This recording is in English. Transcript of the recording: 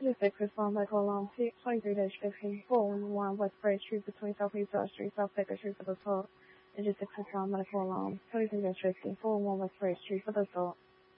Logistics respond medical alarm 23-15 West Bridge Street between Southeast South Street, South Baker Street for the assault. Logistics respond medical alarm 23-15 West Bridge Street for the assault.